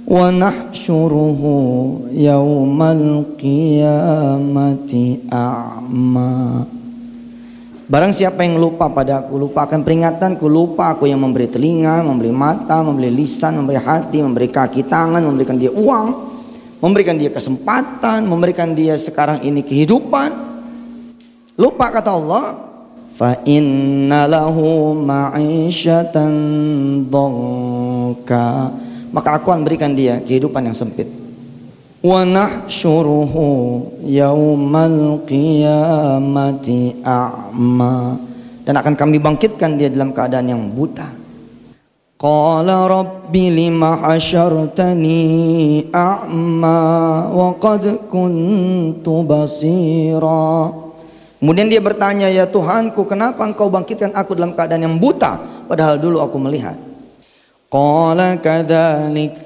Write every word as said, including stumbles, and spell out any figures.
wa nahsyuruhu yaumal qiyamati a'ma. Barang siapa yang lupa padaku, lupa akan peringatanku, lupa aku yang memberi telinga, memberi mata, memberi lisan, memberi hati, memberi kaki, tangan, memberikan dia uang, memberikan dia kesempatan, memberikan dia sekarang ini kehidupan. Lupa kata Allah, fa inna lahu ma'isyatan dhanka, maka aku akan berikan dia kehidupan yang sempit. Wa nahsyuruhu yaumal qiyamati a'ma, dan akan kami bangkitkan dia dalam keadaan yang buta. Qala rabbi lima hasyartani a'ma wa qad kuntu basira. Kemudian dia bertanya, ya Tuhanku, kenapa engkau bangkitkan aku dalam keadaan yang buta padahal dulu aku melihat? Qala kadzalik